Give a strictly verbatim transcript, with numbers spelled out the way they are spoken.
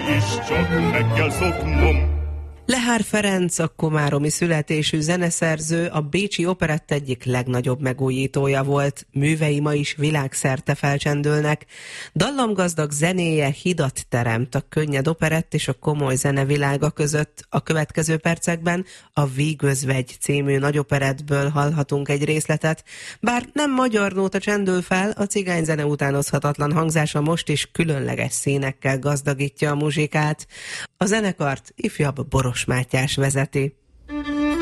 is csak meg kell szoknom. Lehár Ferenc, a komáromi születésű zeneszerző, a bécsi operett egyik legnagyobb megújítója volt. Művei ma is világszerte felcsendülnek. Dallamgazdag zenéje hidat teremt a könnyed operett és a komoly zenevilága között. A következő percekben a Vígözvegy című nagyoperettből hallhatunk egy részletet. Bár nem magyar nóta csendül fel, a cigányzene utánozhatatlan hangzása most is különleges színekkel gazdagítja a muzsikát. A zenekart ifjabb Boros Mátyás vezeti.